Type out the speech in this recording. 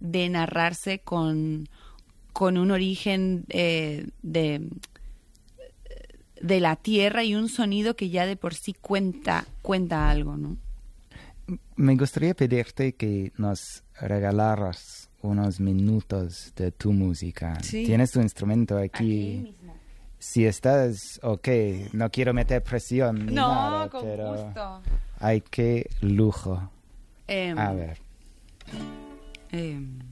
de narrarse con un origen de la tierra y un sonido que ya de por sí cuenta algo, ¿no? Me gustaría pedirte que nos regalaras unos minutos de tu música. Sí. Tienes tu instrumento Aquí aquí. mismo. Si estás no quiero meter presión ni nada, No, con pero gusto. ay, qué lujo. Em, A ver. em,